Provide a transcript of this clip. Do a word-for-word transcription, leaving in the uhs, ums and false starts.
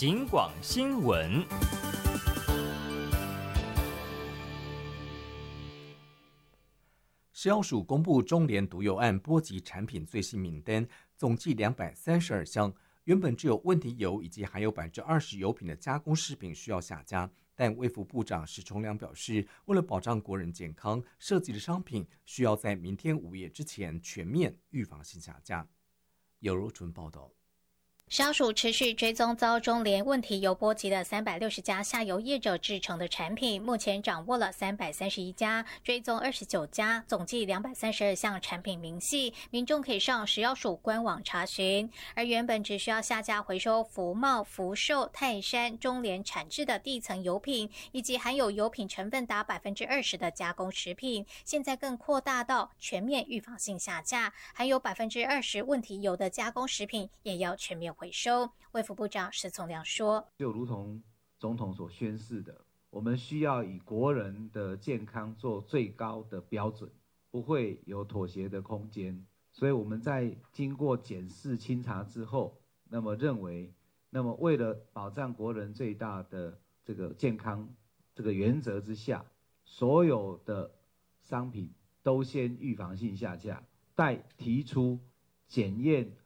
警广新闻。 食药署公布中联毒油案波及产品最新名单，总计两百三十二项。原本只有问题油以及含有百分之二十油品的加工食品需要下架，但卫福部长石崇良表示，为了保障国人健康，涉及的商品需要在明天午夜之前全面预防性下架。有如纯报道。 食药署持续追踪遭中联问题油波及的三百六十家下游业者制成的产品，目前掌握了三百三十一家，追踪二十九家，总计两百三十二项产品明细，民众可以上食药署官网查询。而原本只需要下架回收福茂、福寿、泰山、中联产制的地层油品，以及含有油品成分达百分之二十的加工食品，现在更扩大到全面预防性下架，含有百分之二十问题油的加工食品也要全面回收。卫福部长石从良说， 就如同总统所宣示的，我们需要以国人的健康做最高的标准，不会有妥协的空间。所以我们在经过检视清查之后，那么认为，那么为了保障国人最大的这个健康这个原则之下，所有的商品都先预防性下架，待提出检验